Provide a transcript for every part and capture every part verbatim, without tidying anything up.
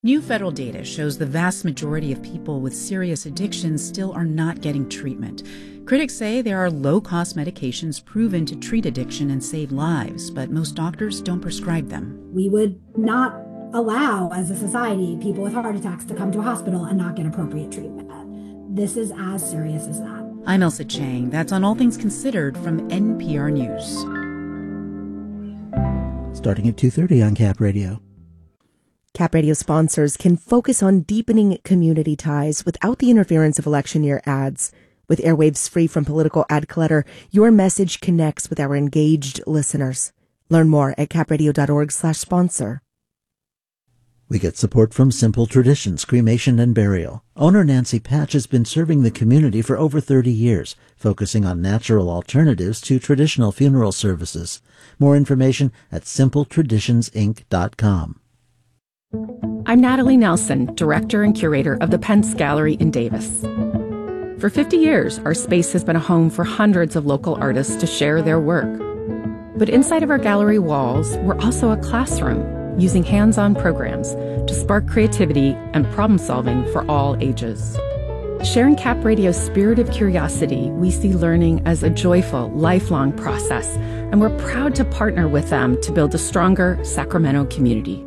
New federal data shows the vast majority of people with serious addictions still are not getting treatment. Critics say there are low-cost medications proven to treat addiction and save lives, but most doctors don't prescribe them. We would not allow, as a society, people with heart attacks to come to a hospital and not get appropriate treatment. This is as serious as that. I'm Elsa Chang. That's on All Things Considered from N P R News. Starting at two thirty on Cap Radio. Cap Radio sponsors can focus on deepening community ties without the interference of election year ads. With airwaves free from political ad clutter, your message connects with our engaged listeners. Learn more at capradio.org slash sponsor. We get support from Simple Traditions Cremation and Burial. Owner Nancy Patch has been serving the community for over thirty years, focusing on natural alternatives to traditional funeral services. More information at simple traditions inc dot com. I'm Natalie Nelson, Director and Curator of the Pence Gallery in Davis. For fifty years, our space has been a home for hundreds of local artists to share their work. But inside of our gallery walls, we're also a classroom, using hands-on programs to spark creativity and problem-solving for all ages. Sharing Cap Radio's spirit of curiosity, we see learning as a joyful, lifelong process, and we're proud to partner with them to build a stronger Sacramento community.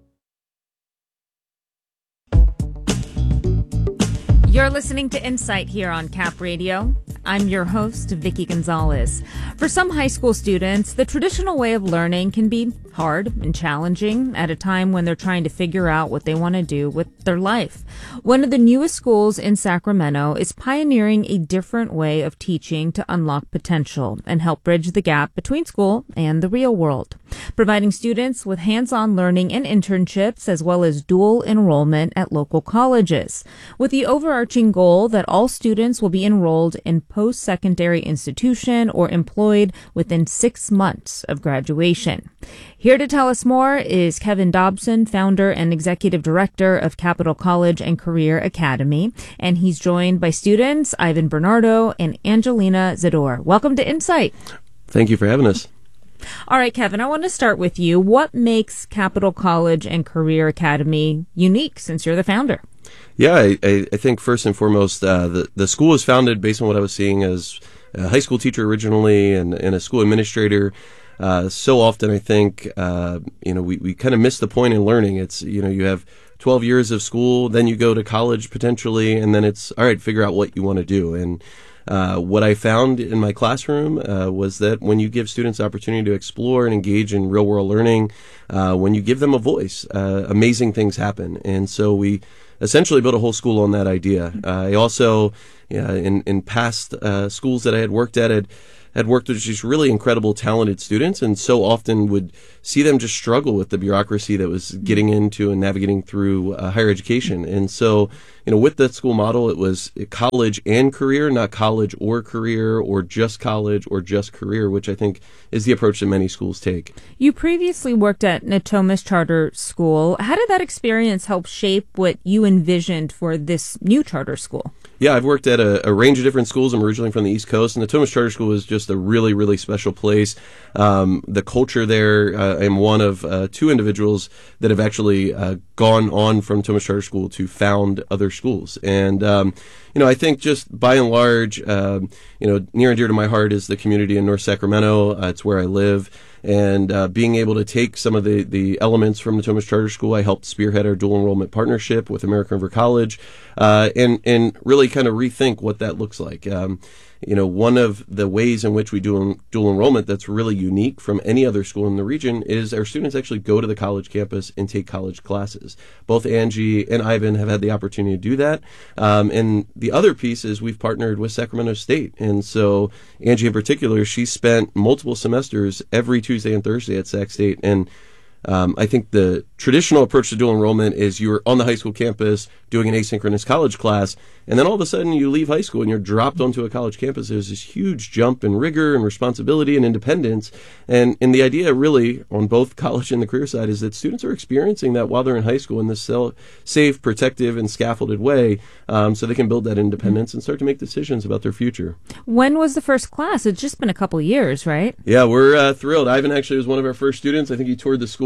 You're listening to Insight here on Cap Radio. I'm your host, Vicki Gonzalez. For some high school students, the traditional way of learning can be hard and challenging at a time when they're trying to figure out what they want to do with their life. One of the newest schools in Sacramento is pioneering a different way of teaching to unlock potential and help bridge the gap between school and the real world, providing students with hands-on learning and internships as well as dual enrollment at local colleges, with the overarching goal that all students will be enrolled in post-secondary institution or employed within six months of graduation. Here to tell us more is Kevin Dobson, founder and executive director of Capital College and Career Academy, and he's joined by students Ivan Bernardo and Angelina Zador. Welcome to Insight. Thank you for having us. All right, Kevin, I want to start with you. What makes Capital College and Career Academy unique, since you're the founder? Yeah, I, I think first and foremost, uh, the, the school was founded based on what I was seeing as a high school teacher originally and, and a school administrator. Uh, so often, I think, uh, you know, we, we kind of miss the point in learning. It's, you know, you have twelve years of school, then you go to college potentially, and then it's, all right, figure out what you want to do. And uh, what I found in my classroom uh, was that when you give students the opportunity to explore and engage in real world learning, uh, when you give them a voice, uh, amazing things happen. And so we essentially built a whole school on that idea. Uh, I also, yeah, in, in past uh, schools that I had worked at, had, had worked with just really incredible, talented students, and so often would see them just struggle with the bureaucracy that was getting into and navigating through uh, higher education. And so, you know, with that school model, it was college and career, not college or career, or just college or just career, which I think is the approach that many schools take. You previously worked at Natomas Charter School. How did that experience help shape what you envisioned for this new charter school? Yeah, I've worked at a, a range of different schools. I'm originally from the East Coast, and the Natomas Charter School is just a really, really special place. Um, the culture there, uh, I'm one of uh, two individuals that have actually uh, gone on from Natomas Charter School to found other schools. And, um, you know, I think just by and large, um, you know, near and dear to my heart is the community in North Sacramento. Uh, it's where I live. And uh, being able to take some of the, the elements from Natomas Charter School, I helped spearhead our dual enrollment partnership with American River College, uh, and and really kind of rethink what that looks like. Um, you know, one of the ways in which we do dual enrollment that's really unique from any other school in the region is our students actually go to the college campus and take college classes. Both Angie and Ivan have had the opportunity to do that. Um, and the other piece is we've partnered with Sacramento State. And so Angie in particular, she spent multiple semesters every Tuesday and Thursday at Sac State. And Um, I think the traditional approach to dual enrollment is you're on the high school campus doing an asynchronous college class, and then all of a sudden you leave high school and you're dropped onto a college campus. There's this huge jump in rigor and responsibility and independence. And, and the idea really on both college and the career side is that students are experiencing that while they're in high school in this safe, protective, and scaffolded way, um, so they can build that independence and start to make decisions about their future. When was the first class? It's just been a couple years, right? Yeah, we're uh, thrilled. Ivan actually was one of our first students. I think he toured the school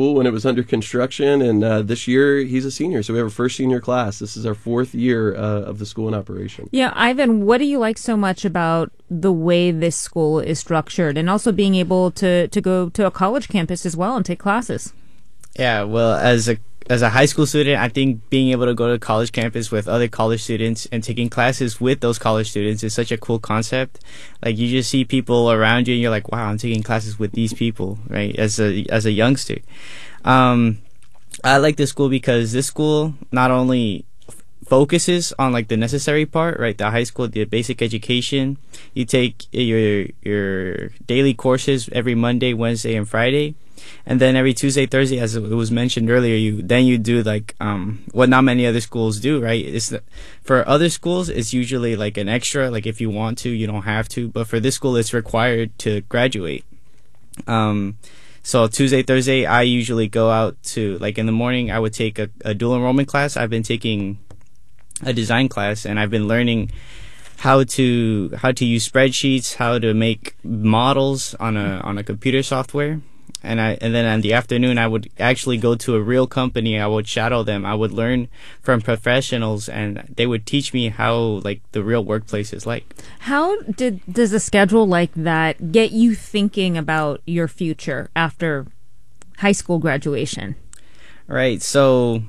school when it was under construction, and uh, this year he's a senior, so we have our first senior class. This is our fourth year uh, of the school in operation. Yeah, Ivan, what do you like so much about the way this school is structured, and also being able to, to go to a college campus as well and take classes? Yeah, well, as a as a high school student, I think being able to go to college campus with other college students and taking classes with those college students is such a cool concept. Like, you just see people around you and you're like, wow, I'm taking classes with these people, right? As a as a youngster. Um, I like this school because this school not only f- focuses on like the necessary part, right? The high school, the basic education. You take your your daily courses every Monday, Wednesday, and Friday. And then every Tuesday, Thursday, as it was mentioned earlier, you then you do like um what not many other schools do, right? It's the, for other schools, it's usually like an extra, like if you want to, you don't have to. But for this school, it's required to graduate. Um, so Tuesday, Thursday, I usually go out to, like in the morning, I would take a, a dual enrollment class. I've been taking a design class, and I've been learning how to how to use spreadsheets, how to make models on a on a computer software. And I and then in the afternoon, I would actually go to a real company. I would shadow them. I would learn from professionals, and they would teach me how like the real workplace is like. How did does a schedule like that get you thinking about your future after high school graduation? Right. So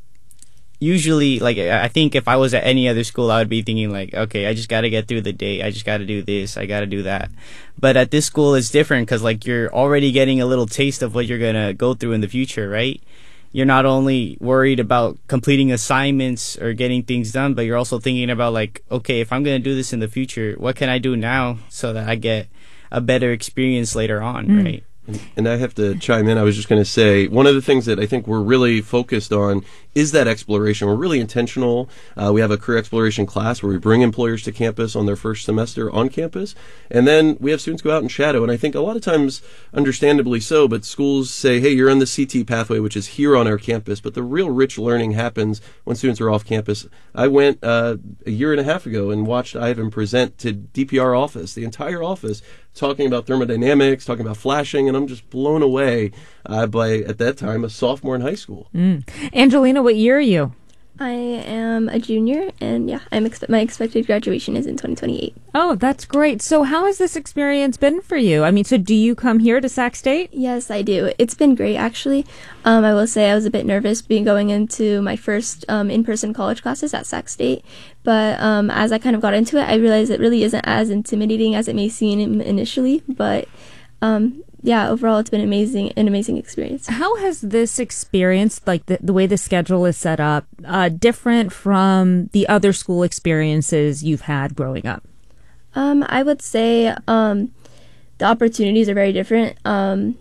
usually, like, I think if I was at any other school, I would be thinking like, okay, I just got to get through the day. I just got to do this. I got to do that. But at this school, it's different because like you're already getting a little taste of what you're going to go through in the future, right? You're not only worried about completing assignments or getting things done, but you're also thinking about like, okay, if I'm going to do this in the future, what can I do now so that I get a better experience later on, mm. right? And I have to chime in. I was just going to say, one of the things that I think we're really focused on is that exploration. We're really intentional. Uh, we have a career exploration class where we bring employers to campus on their first semester on campus. And then we have students go out and shadow. And I think a lot of times, understandably so, but schools say, hey, you're on the C T pathway, which is here on our campus. But the real rich learning happens when students are off campus. I went uh, a year and a half ago and watched Ivan present to D P R office, the entire office, talking about thermodynamics, talking about flashing, and I'm just blown away uh, by, at that time, a sophomore in high school. Mm. Angelina, what year are you? I am a junior, and yeah, I'm expe- my expected graduation is in twenty twenty-eight. Oh, that's great. So how has this experience been for you? I mean, so do you come here to Sac State? Yes, I do. It's been great, actually. Um, I will say I was a bit nervous being going into my first um, in-person college classes at Sac State, but um, as I kind of got into it, I realized it really isn't as intimidating as it may seem initially, but um, yeah, overall it's been amazing, an amazing experience. How has this experience, like the, the way the schedule is set up, uh, different from the other school experiences you've had growing up? Um, I would say um, the opportunities are very different. Um,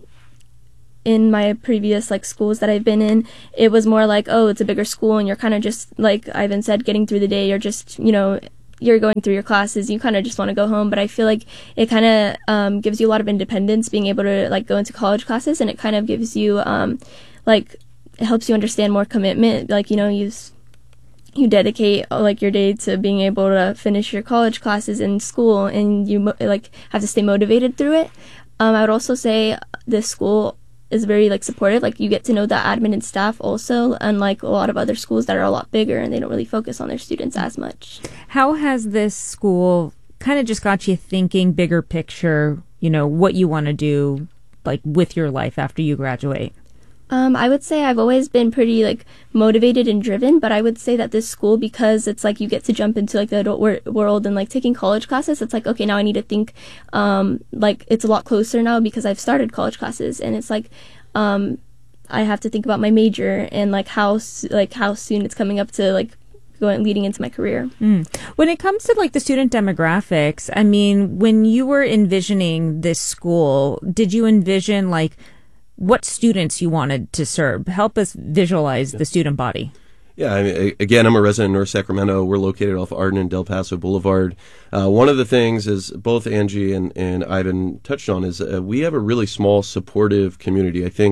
in my previous like schools that I've been in, it was more like, oh, it's a bigger school and you're kind of just, like Ivan said, getting through the day. You're just, you know, you're going through your classes, you kind of just want to go home. But I feel like it kind of um, gives you a lot of independence being able to like go into college classes, and it kind of gives you um, like it helps you understand more commitment. Like, you know, you you dedicate like your day to being able to finish your college classes in school, and you mo- like have to stay motivated through it. Um, I would also say this school is very like supportive. Like, you get to know the admin and staff also, unlike a lot of other schools that are a lot bigger and they don't really focus on their students as much. How has this school kind of just got you thinking bigger picture, you know, what you want to do like with your life after you graduate? Um, I would say I've always been pretty like motivated and driven, but I would say that this school, because it's like you get to jump into like the adult wor- world and like taking college classes, it's like, okay, now I need to think um, like it's a lot closer now because I've started college classes, and it's like um, I have to think about my major and like how like how soon it's coming up to like going leading into my career. Mm. When it comes to like the student demographics, I mean, when you were envisioning this school, did you envision like what students you wanted to serve? Help us visualize the student body. Yeah, I mean, again, I'm a resident of North Sacramento. We're located off Arden and Del Paso Boulevard. Uh, one of the things, as both Angie and, and Ivan touched on, is uh, we have a really small, supportive community. I think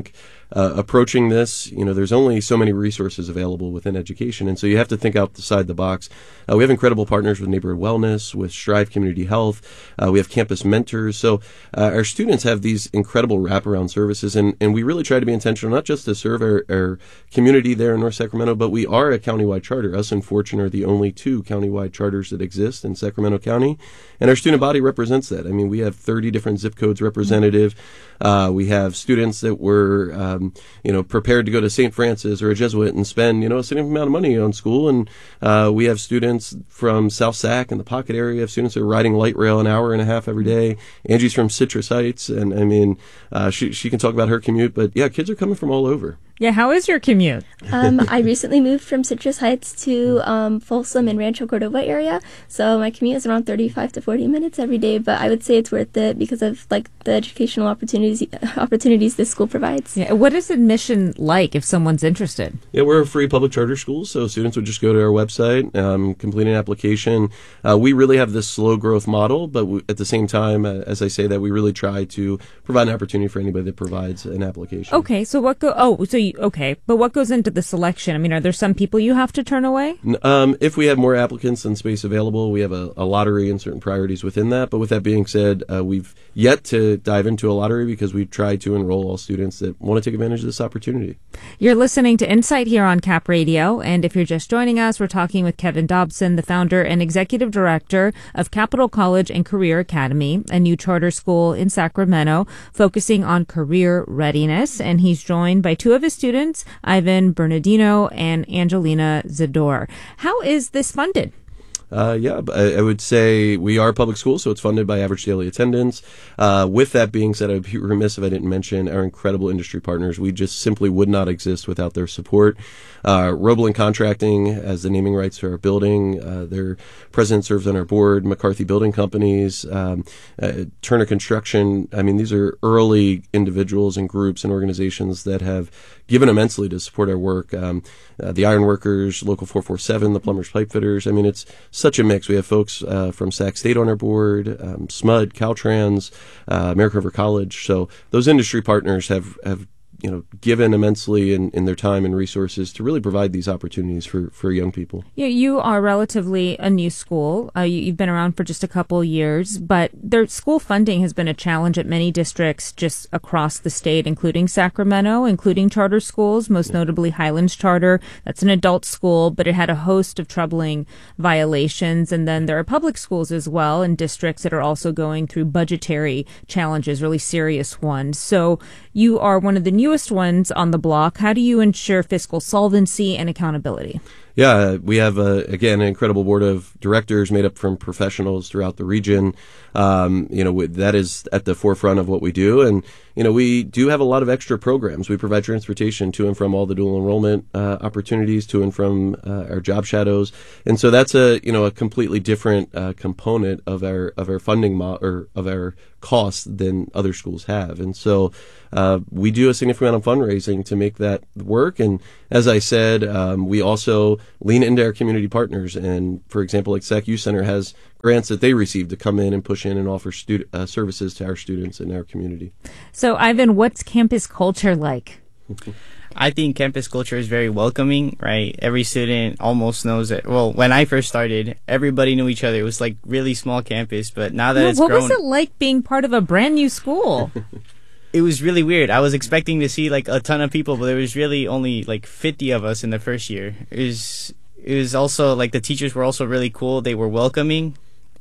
uh, approaching this, you know, there's only so many resources available within education, and so you have to think outside the box. Uh, we have incredible partners with Neighborhood Wellness, with Strive Community Health. Uh, we have campus mentors. So uh, our students have these incredible wraparound services, and, and we really try to be intentional, not just to serve our, our community there in North Sacramento, but we are a countywide charter. Us and Fortune are the only two countywide charters that exist in Sacramento County, and our student body represents that. I mean, we have thirty different zip codes representative. Uh, we have students that were, um, you know, prepared to go to Saint Francis or a Jesuit and spend, you know, a significant amount of money on school. And uh, we have students from South Sac and the Pocket area. Of students that are riding light rail an hour and a half every day. Angie's from Citrus Heights, and I mean, uh, she she can talk about her commute. But yeah, kids are coming from all over. Yeah, how is your commute? Um, I recently moved from Citrus Heights to um, Folsom and Rancho Cordova area, so my commute is around thirty-five to forty minutes every day. But I would say it's worth it because of like the educational opportunities opportunities this school provides. Yeah, what is admission like if someone's interested? Yeah, we're a free public charter school, so students would just go to our website, um, complete an application. Uh, we really have this slow growth model, but we, at the same time, uh, as I say that, we really try to provide an opportunity for anybody that provides an application. Okay, so what go? Oh, so you, okay, but what goes into the selection? I mean, are there some people you have to turn away? Um, if we have more applicants than space available, we have a, a lottery and certain priorities within that. But with that being said, uh, we've yet to dive into a lottery because we try to enroll all students that want to take advantage of this opportunity. You're listening to Insight here on Cap Radio, and if you're just joining us, we're talking with Kevin Dobson, the founder and executive director of Capital College and Career Academy, a new charter school in Sacramento focusing on career readiness. And he's joined by two of his students, Ivan Bernardino and Angelina Zador. How is this funded? Uh, yeah, I, I would say we are a public school, so it's funded by average daily attendance. Uh, with that being said, I'd be remiss if I didn't mention our incredible industry partners. We just simply would not exist without their support. Uh, Roebling Contracting has the naming rights to our building. Uh, their president serves on our board. McCarthy Building Companies, um, uh, Turner Construction. I mean, these are early individuals and groups and organizations that have given immensely to support our work. Um, uh, the Ironworkers, Local four forty-seven, the Plumbers Pipe Fitters. I mean, it's such a mix. We have folks uh, from Sac State on our board, um, S M U D, Caltrans, uh, American River College. So those industry partners have, have you know, given immensely in, in their time and resources to really provide these opportunities for, for young people. Yeah, you are relatively a new school. Uh, you, you've been around for just a couple of years, but their school funding has been a challenge at many districts just across the state, including Sacramento, including charter schools, most notably Highlands Charter. That's an adult school, but it had a host of troubling violations. And then there are public schools as well in districts that are also going through budgetary challenges, really serious ones. So you are one of the newest ones on the block. How do you ensure fiscal solvency and accountability? Yeah, we have, uh, again, an incredible board of directors made up from professionals throughout the region. Um, you know, that is at the forefront of what we do. And, you know, we do have a lot of extra programs. We provide transportation to and from all the dual enrollment uh, opportunities, to and from uh, our job shadows. And so that's a, you know, a completely different uh, component of our, of our funding mo- or of our costs than other schools have. And so uh, we do a significant amount of fundraising to make that work. And as I said, um, we also lean into our community partners. And for example, like Sac Youth Center has grants that they receive to come in and push in and offer student uh, services to our students in our community. So Ivan, what's campus culture like? I think campus culture is very welcoming, right? Every student almost knows it. Well, when I first started, everybody knew each other. It was like really small campus, but now that no, it's what grown... What was it like being part of a brand new school? It was really weird. I was expecting to see like a ton of people, but there was really only like fifty of us in the first year. It was, it was also like the teachers were also really cool. They were welcoming.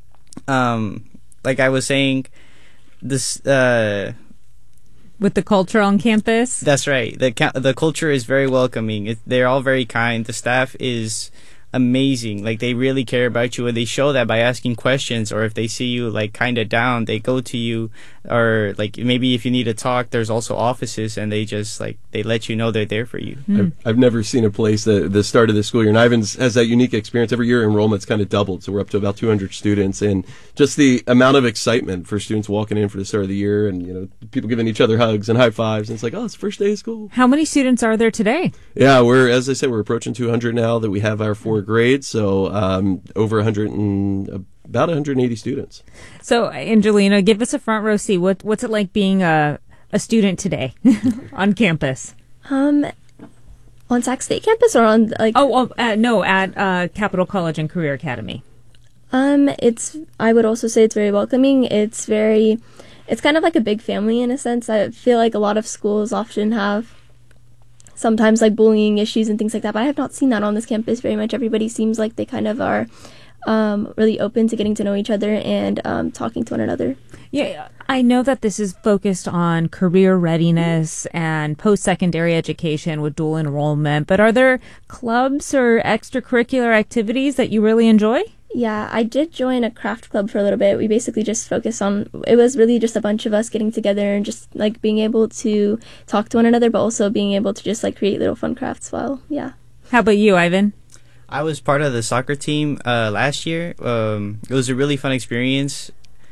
Um, like I was saying, this, uh, with the culture on campus? That's right. The the culture is very welcoming. It, they're all very kind. The staff is amazing. Like, they really care about you, and they show that by asking questions, or if they see you like kind of down, they go to you, or like maybe if you need to talk, there's also offices, and they just like they let you know they're there for you. Mm. I've, I've never seen a place that the start of the school year, and Ivan has that unique experience. Every year enrollment's kind of doubled, so we're up to about two hundred students, and just the amount of excitement for students walking in for the start of the year, and you know, people giving each other hugs and high fives, and it's like, oh, it's the first day of school. How many students are there today? Yeah, we're, as I said, we're approaching two hundred now that we have our four grades, so um, over one hundred and uh, about one hundred eighty students. So, Angelina, give us a front row seat. What, what's it like being a, a student today on campus? Um, on Sac State campus or on like? Oh, well, uh, no, at uh, Capital College and Career Academy. Um, it's. I would also say it's very welcoming. It's very. It's kind of like a big family in a sense. I feel like a lot of schools often have sometimes like bullying issues and things like that, but I have not seen that on this campus very much. Everybody seems like they kind of are um, really open to getting to know each other and um, talking to one another. Yeah, I know that this is focused on career readiness and post-secondary education with dual enrollment, but are there clubs or extracurricular activities that you really enjoy? Yeah, I did join a craft club for a little bit. We basically just focused on, it was really just a bunch of us getting together and just like being able to talk to one another, but also being able to just like create little fun crafts while, yeah. How about you, Ivan? I was part of the soccer team uh, last year. Um, it was a really fun experience.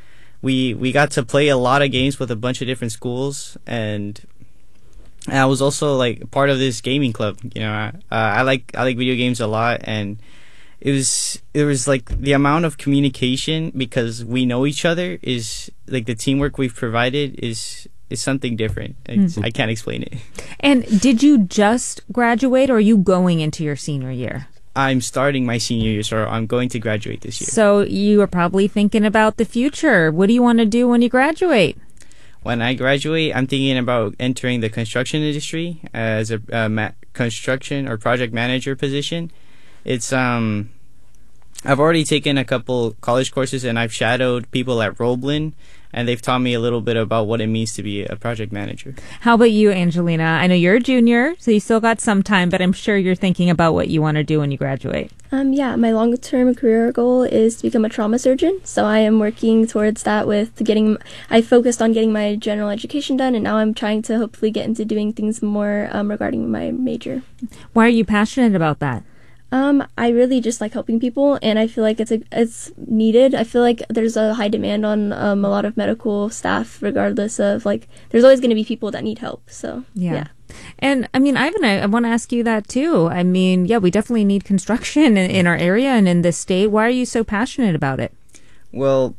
We we got to play a lot of games with a bunch of different schools, and I was also like part of this gaming club. You know, uh, I like I like video games a lot, and it was it was like the amount of communication, because we know each other, is like the teamwork we've provided is is something different. Mm-hmm. I can't explain it. And did you just graduate, or are you going into your senior year? I'm starting my senior year, so I'm going to graduate this year. So you are probably thinking about the future. What do you want to do when you graduate? When I graduate, I'm thinking about entering the construction industry as a uh, ma- construction or project manager position. It's um, I've already taken a couple college courses, and I've shadowed people at Roblin, and they've taught me a little bit about what it means to be a project manager. How about you, Angelina? I know you're a junior, so you still got some time, but I'm sure you're thinking about what you want to do when you graduate. Um, yeah, my long-term career goal is to become a trauma surgeon. So I am working towards that with getting, I focused on getting my general education done, and now I'm trying to hopefully get into doing things more um, regarding my major. Why are you passionate about that? Um, I really just like helping people, and I feel like it's a, it's needed. I feel like there's a high demand on um, a lot of medical staff, regardless of, like, there's always going to be people that need help. So, yeah. yeah. And, I mean, Ivan, I, I want to ask you that, too. I mean, yeah, we definitely need construction in, in our area and in this state. Why are you so passionate about it? Well,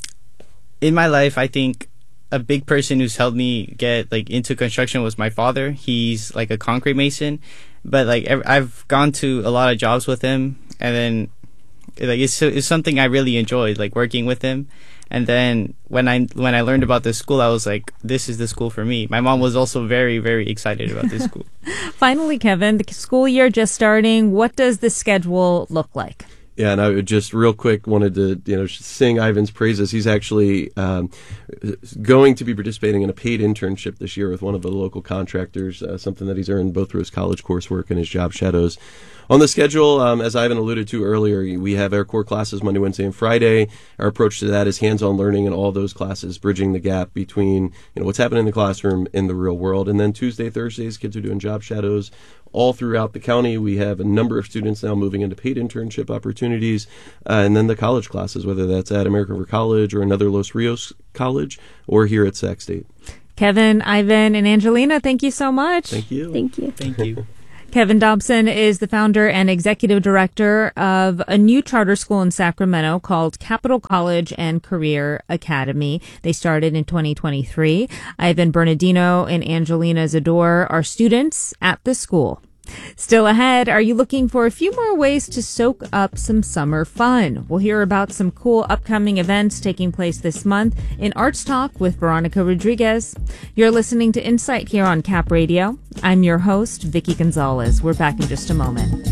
in my life, I think a big person who's helped me get, like, into construction was my father. He's, like, a concrete mason. But like I've gone to a lot of jobs with him, and then like it's it's something I really enjoyed, like working with him. And then when I when I learned about this school, I was like, this is the school for me. My mom was also very very excited about this school. Finally, Kevin, the school year just starting. What does the schedule look like? Yeah, and I would just real quick wanted to, you know, sing Ivan's praises. He's actually um, going to be participating in a paid internship this year with one of the local contractors, uh, something that he's earned both through his college coursework and his job shadows. On the schedule, um, as Ivan alluded to earlier, we have our core classes Monday, Wednesday, and Friday. Our approach to that is hands-on learning in all those classes, bridging the gap between, you know, what's happening in the classroom in the real world. And then Tuesday, Thursdays, kids are doing job shadows all throughout the county. We have a number of students now moving into paid internship opportunities, uh, and then the college classes, whether that's at American River College or another Los Rios college or here at Sac State. Kevin, Ivan, and Angelina, thank you so much. Thank you. Thank you. Thank you. Kevin Dobson is the founder and executive director of a new charter school in Sacramento called Capital College and Career Academy. They started in twenty twenty-three. Ivan Bernardino and Angelina Zador are students at the school. Still ahead, are you looking for a few more ways to soak up some summer fun? We'll hear about some cool upcoming events taking place this month in Arts Talk with Veronica Rodriguez. You're listening to Insight here on Cap Radio. I'm your host, Vicky Gonzalez. We're back in just a moment.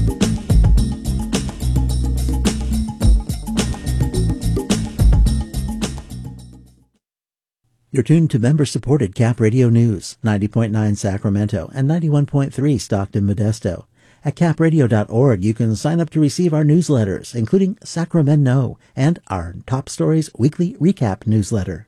You're tuned to member-supported Cap Radio News, ninety point nine Sacramento and ninety-one point three Stockton Modesto. At cap radio dot org, you can sign up to receive our newsletters, including Sacramento and our Top Stories Weekly Recap newsletter.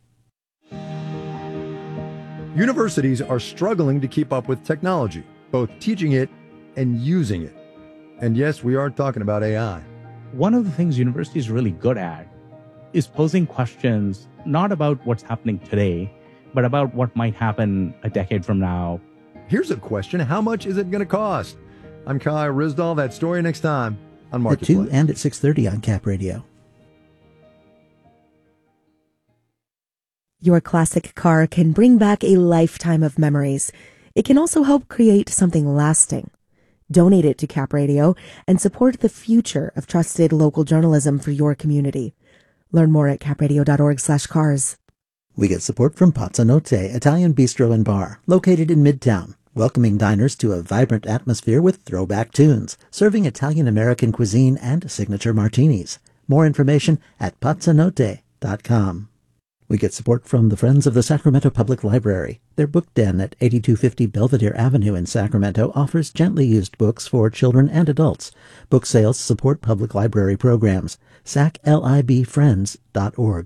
Universities are struggling to keep up with technology, both teaching it and using it. And yes, we are talking about A I. One of the things universities are really good at is posing questions not about what's happening today, but about what might happen a decade from now. Here's a question. How much is it going to cost? I'm Kai Rizdal. That story next time on At Marketplace. two and at six thirty on Cap Radio. Your classic car can bring back a lifetime of memories. It can also help create something lasting. Donate it to Cap Radio and support the future of trusted local journalism for your community. Learn more at capradio.org slash cars. We get support from Pazzanotte Italian Bistro and Bar, located in Midtown, welcoming diners to a vibrant atmosphere with throwback tunes, serving Italian-American cuisine and signature martinis. More information at pazzanotte dot com. We get support from the Friends of the Sacramento Public Library. Their book den at eighty-two fifty Belvedere Avenue in Sacramento offers gently used books for children and adults. Book sales support public library programs. sac lib friends dot org.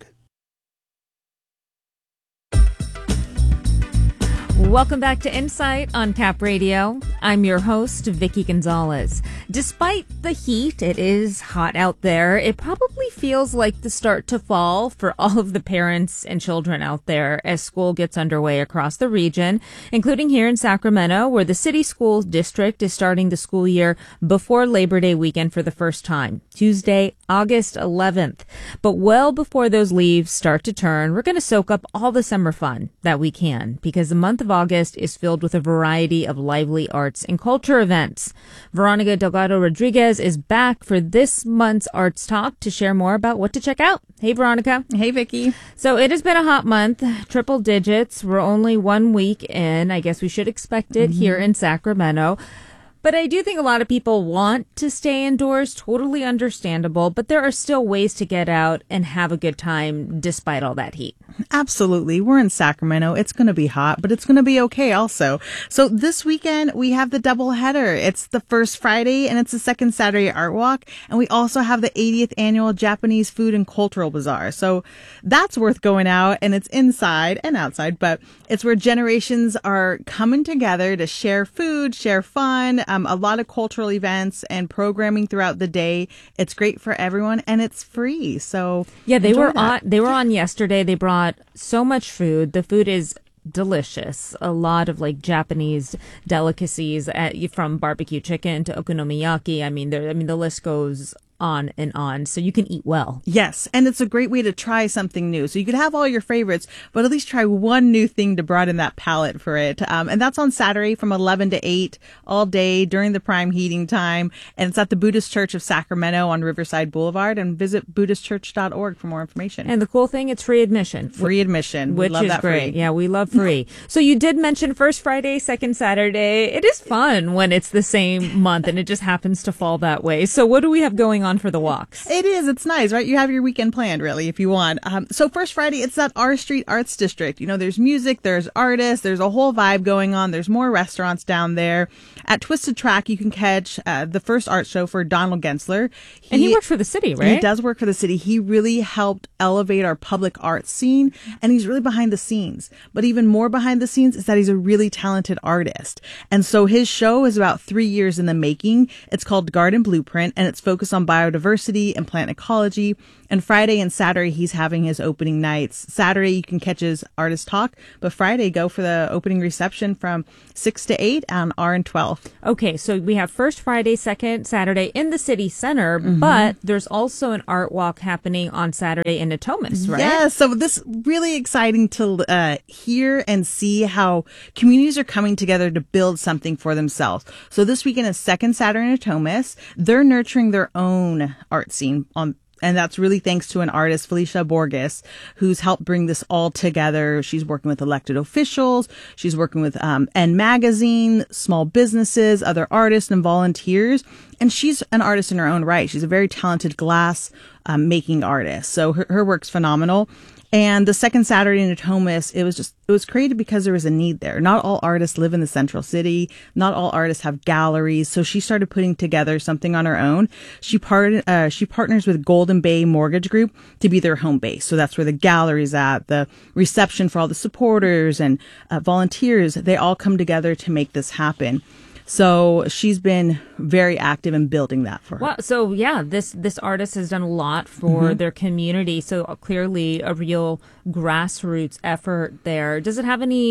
Welcome back to Insight on Cap Radio. I'm your host, Vicky Gonzalez. Despite the heat, it is hot out there. It probably feels like the start to fall for all of the parents and children out there as school gets underway across the region, including here in Sacramento, where the city school district is starting the school year before Labor Day weekend for the first time, Tuesday, August eleventh. But well before those leaves start to turn, we're going to soak up all the summer fun that we can, because the month of August is filled with a variety of lively arts and culture events. Veronica Delgado Rodriguez is back for this month's Arts Talk to share more about what to check out. Hey, Veronica. Hey, Vicky. So it has been a hot month, triple digits. We're only one week in. I guess we should expect it mm-hmm. here in Sacramento. But I do think a lot of people want to stay indoors, totally understandable, but there are still ways to get out and have a good time despite all that heat. Absolutely. We're in Sacramento. It's going to be hot, but it's going to be okay also. So this weekend, we have the double header. It's the first Friday and it's the second Saturday Art Walk. And we also have the eightieth annual Japanese Food and Cultural Bazaar. So that's worth going out, and it's inside and outside, but it's where generations are coming together to share food, share fun, um, a lot of cultural events and programming throughout the day. It's great for everyone and it's free. So yeah, they were that. on, they were on yesterday. They brought so much food. The food is delicious. A lot of like Japanese delicacies at, from barbecue chicken to okonomiyaki. I mean, there, I mean, the list goes on and on, so you can eat well. Yes, and it's a great way to try something new. So you could have all your favorites, but at least try one new thing to broaden that palate for it. Um, and that's on Saturday from eleven to eight, all day during the prime heating time. And it's at the Buddhist Church of Sacramento on Riverside Boulevard. And visit buddhist church dot org for more information. And the cool thing, it's free admission. Free admission. Which we love is that great. Free. Yeah, we love free. So you did mention first Friday, second Saturday. It is fun when it's the same month and it just happens to fall that way. So what do we have going on for the walks? It is. It's nice, right? You have your weekend planned, really, if you want. Um, so first Friday, it's that R Street Arts District. You know, there's music, there's artists, there's a whole vibe going on. There's more restaurants down there. At Twisted Track, you can catch uh, the first art show for Donald Gensler. He, and he worked for the city, right? He does work for the city. He really helped elevate our public art scene, and he's really behind the scenes. But even more behind the scenes is that he's a really talented artist. And so his show is about three years in the making. It's called Garden Blueprint, and it's focused on biodiversity and plant ecology. And Friday and Saturday, he's having his opening nights. Saturday, you can catch his artist talk, but Friday, go for the opening reception from six to eight on R and twelve. Okay, so we have first Friday, second Saturday in the city center, mm-hmm. but there's also an art walk happening on Saturday in Natomas, right? Yeah, so this really exciting to uh, hear and see how communities are coming together to build something for themselves. So this weekend is second Saturday in Natomas. They're nurturing their own art scene on And that's really thanks to an artist, Felicia Borges, who's helped bring this all together. She's working with elected officials. She's working with um, N Magazine, small businesses, other artists and volunteers. And she's an artist in her own right. She's a very talented glass um, making artist. So her, her work's phenomenal. And the second Saturday in Natomas, it was just, it was created because there was a need there. Not all artists live in the central city. Not all artists have galleries. So she started putting together something on her own. She part, uh, she partners with Golden Bay Mortgage Group to be their home base. So that's where the gallery's at, the reception for all the supporters and uh, volunteers. They all come together to make this happen. So she's been very active in building that for her. Well, so yeah, this this artist has done a lot for mm-hmm. their community. So clearly a real grassroots effort there. Does it have any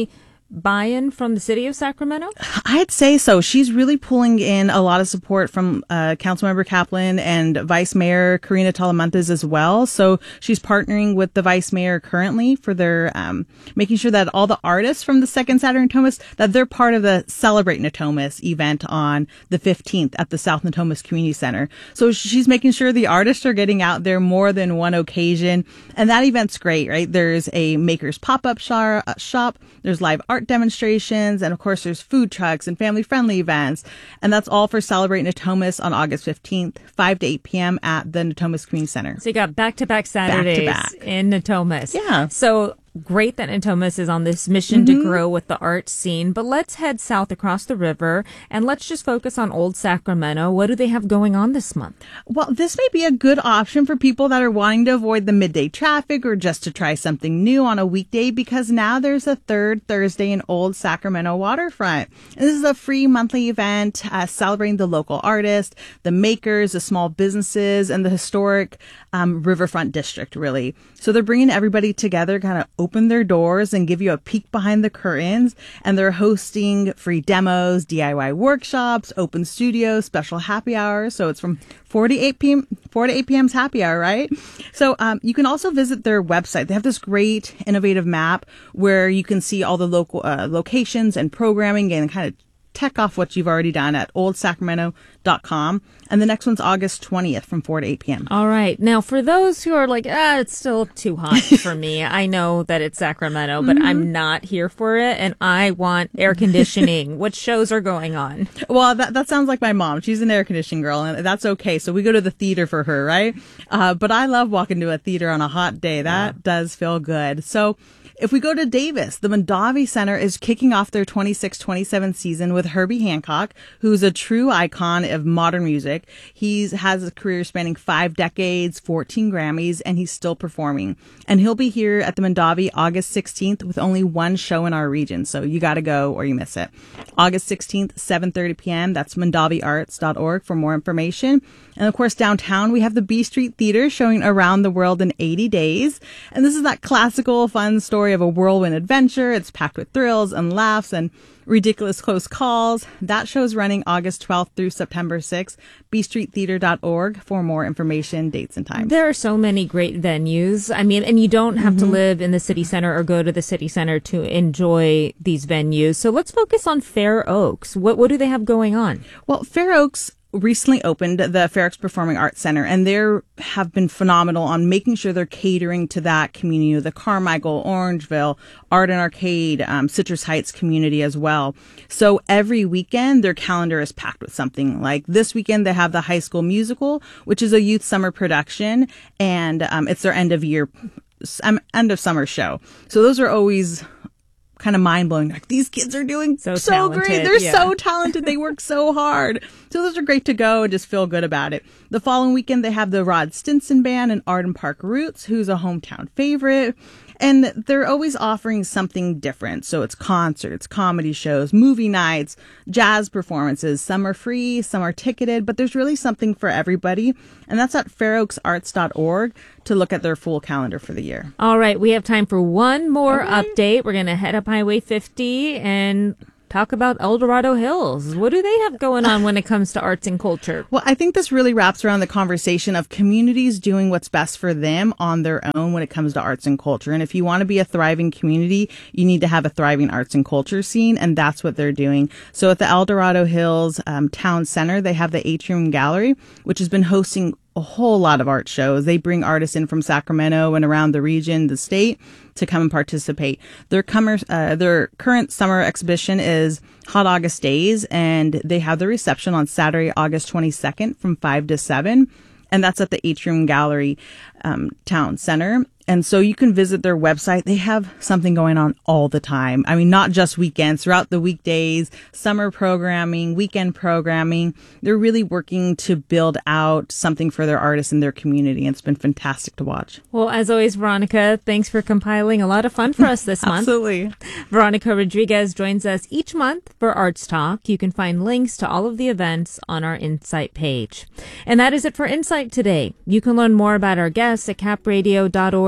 buy-in from the city of Sacramento? I'd say so. She's really pulling in a lot of support from uh, Councilmember Kaplan and Vice Mayor Karina Talamantes as well. So she's partnering with the Vice Mayor currently for their um, making sure that all the artists from the second Saturday Natomas, that they're part of the Celebrate Natomas event on the fifteenth at the South Natomas Community Center. So she's making sure the artists are getting out there more than one occasion. And that event's great, right? There's a maker's pop-up shop, shop. There's live art demonstrations, and of course there's food trucks and family-friendly events, and that's all for Celebrate Natomas on August fifteenth, five to eight p.m. at the Natomas Community Center. So you got back-to-back Saturdays back to back. in Natomas. Yeah. So great that Natomas is on this mission Mm-hmm. to grow with the art scene, but let's head south across the river and let's just focus on Old Sacramento. What do they have going on this month? Well, this may be a good option for people that are wanting to avoid the midday traffic or just to try something new on a weekday, because now there's a third Thursday in Old Sacramento waterfront. And this is a free monthly event uh, celebrating the local artists, the makers, the small businesses, and the historic um, riverfront district, really. So they're bringing everybody together, kind of open their doors and give you a peek behind the curtains. And they're hosting free demos, D I Y workshops, open studios, special happy hours. So it's from four to eight p.m. four to eight p.m.'s happy hour, right? So um, you can also visit their website. They have this great innovative map where you can see all the local uh, locations and programming and kind of check off what you've already done at old sacramento dot com. And the next one's August twentieth from four to eight p.m. All right. Now, for those who are like, ah, it's still too hot for me. I know that it's Sacramento, but Mm-hmm. I'm not here for it, and I want air conditioning. What shows are going on? Well, that, that sounds like my mom. She's an air conditioning girl, and that's okay. So we go to the theater for her, right? Uh, but I love walking to a theater on a hot day. That yeah. does feel good. So if we go to Davis, the Mondavi Center is kicking off their twenty-six twenty-seven season with Herbie Hancock, who's a true icon of modern music. He has a career spanning five decades, fourteen Grammys, and he's still performing. And he'll be here at the Mondavi August sixteenth with only one show in our region, so you got to go or you miss it. August sixteenth, seven thirty p.m. That's mondavi arts dot org for more information. And of course, downtown, we have the B Street Theater showing Around the World in eighty days. And this is that classical, fun story of a whirlwind adventure. It's packed with thrills and laughs and ridiculous close calls. That show's running August twelfth through September sixth. b street theater dot org for more information, dates, and times. There are so many great venues. I mean, and you don't have mm-hmm. to live in the city center or go to the city center to enjoy these venues. So let's focus on Fair Oaks. What, what do they have going on? Well, Fair Oaks recently opened the Fair Oaks Performing Arts Center, and they have been phenomenal on making sure they're catering to that community, the Carmichael, Orangeville, Art and Arcade, um, Citrus Heights community as well. So every weekend, their calendar is packed with something. Like this weekend, they have the High School Musical, which is a youth summer production, and um, it's their end of year, um, end of summer show. So those are always kind of mind-blowing. Like, these kids are doing so, so great. They're yeah. so talented. They work so hard. So those are great to go and just feel good about it. The following weekend, they have the Rod Stinson Band and Arden Park Roots, who's a hometown favorite. And they're always offering something different. So it's concerts, comedy shows, movie nights, jazz performances. Some are free, some are ticketed, but there's really something for everybody. And that's at fair oaks arts dot org to look at their full calendar for the year. All right, we have time for one more okay. update. We're going to head up Highway fifty and talk about El Dorado Hills. What do they have going on when it comes to arts and culture? Well, I think this really wraps around the conversation of communities doing what's best for them on their own when it comes to arts and culture. And if you want to be a thriving community, you need to have a thriving arts and culture scene, and that's what they're doing. So at the El Dorado Hills um, Town Center, they have the Atrium Gallery, which has been hosting a whole lot of art shows. They bring artists in from Sacramento and around the region, the state, to come and participate. Their, comer, uh, their current summer exhibition is Hot August Days, and they have the reception on Saturday, August twenty-second from five to seven. And that's at the Atrium Gallery um, Town Center. And so you can visit their website. They have something going on all the time. I mean, not just weekends, throughout the weekdays, summer programming, weekend programming. They're really working to build out something for their artists in their community. And it's been fantastic to watch. Well, as always, Veronica, thanks for compiling a lot of fun for us this month. Absolutely. Veronica Rodriguez joins us each month for Arts Talk. You can find links to all of the events on our Insight page. And that is it for Insight today. You can learn more about our guests at cap radio dot org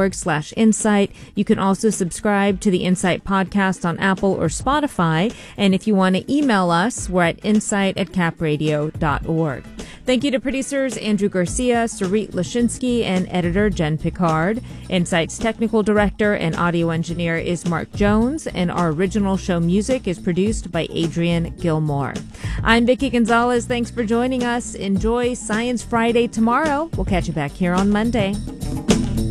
org slash insight. You can also subscribe to the Insight podcast on Apple or Spotify. And if you want to email us, we're at insight at cap radio dot org. Thank you to producers Andrew Garcia, Sarit Lashinsky, and editor Jen Picard. Insight's technical director and audio engineer is Mark Jones, and our original show music is produced by Adrian Gilmore. I'm Vicki Gonzalez. Thanks for joining us. Enjoy Science Friday tomorrow. We'll catch you back here on Monday.